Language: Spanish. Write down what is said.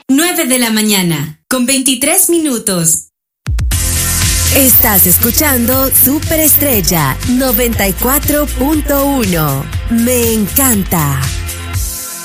9 de la mañana, con 23 minutos. Estás escuchando Superestrella 94.1. Me encanta.